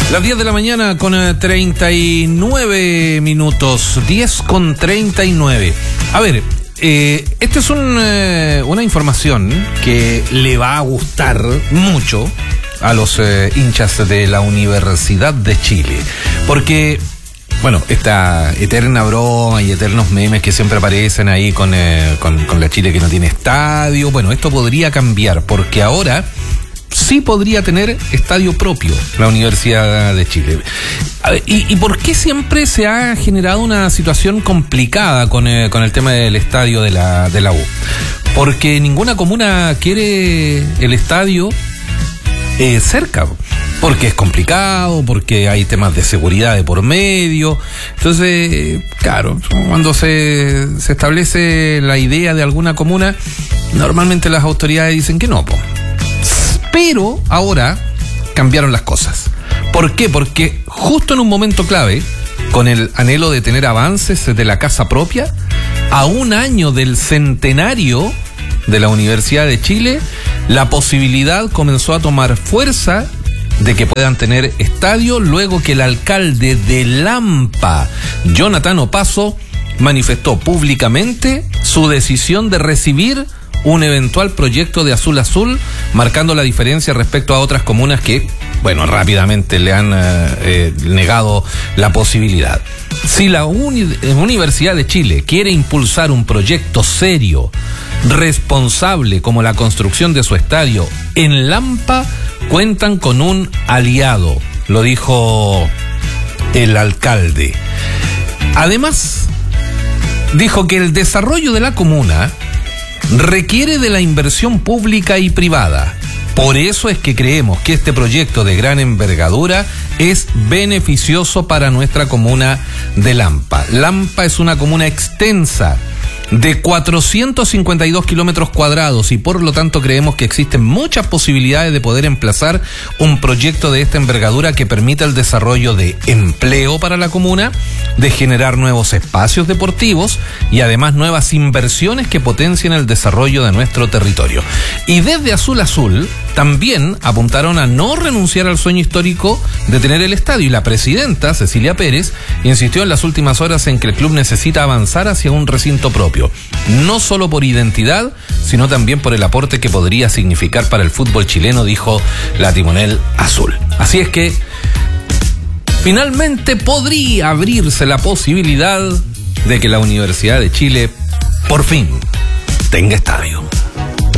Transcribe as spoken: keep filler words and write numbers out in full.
Las diez de la mañana con treinta y nueve minutos, diez con treinta y nueve. A ver, eh, esta es un, eh, una información que le va a gustar mucho a los eh, hinchas de la Universidad de Chile, porque, bueno, esta eterna broma y eternos memes que siempre aparecen ahí con, eh, con, con la Chile que no tiene estadio, bueno, esto podría cambiar, porque ahora sí podría tener estadio propio la Universidad de Chile. ¿Y, y por qué siempre se ha generado una situación complicada con, eh, con el tema del estadio de la, de la U? Porque ninguna comuna quiere el estadio eh, cerca, porque es complicado, porque hay temas de seguridad de por medio. Entonces, claro, cuando se, se establece la idea de alguna comuna, normalmente las autoridades dicen que no, po. Pero ahora cambiaron las cosas. ¿Por qué? Porque justo en un momento clave, con el anhelo de tener avances de la casa propia, a un año del centenario de la Universidad de Chile, la posibilidad comenzó a tomar fuerza de que puedan tener estadio, luego que el alcalde de Lampa, Jonathan Opazo, manifestó públicamente su decisión de recibir un eventual proyecto de Azul Azul, marcando la diferencia respecto a otras comunas que, bueno, rápidamente le han eh, negado la posibilidad. Si la Uni- Universidad de Chile quiere impulsar un proyecto serio, responsable como la construcción de su estadio en Lampa, cuentan con un aliado, lo dijo el alcalde. Además, dijo que el desarrollo de la comuna requiere de la inversión pública y privada. Por eso es que creemos que este proyecto de gran envergadura es beneficioso para nuestra comuna de Lampa. Lampa es una comuna extensa de cuatrocientos cincuenta y dos kilómetros cuadrados y por lo tanto creemos que existen muchas posibilidades de poder emplazar un proyecto de esta envergadura que permita el desarrollo de empleo para la comuna, de generar nuevos espacios deportivos y además nuevas inversiones que potencien el desarrollo de nuestro territorio. Y desde Azul Azul también apuntaron a no renunciar al sueño histórico de tener el estadio, y la presidenta, Cecilia Pérez, insistió en las últimas horas en que el club necesita avanzar hacia un recinto propio, no solo por identidad, sino también por el aporte que podría significar para el fútbol chileno, dijo la timonel azul. Así es que finalmente podría abrirse la posibilidad de que la Universidad de Chile por fin tenga estadio.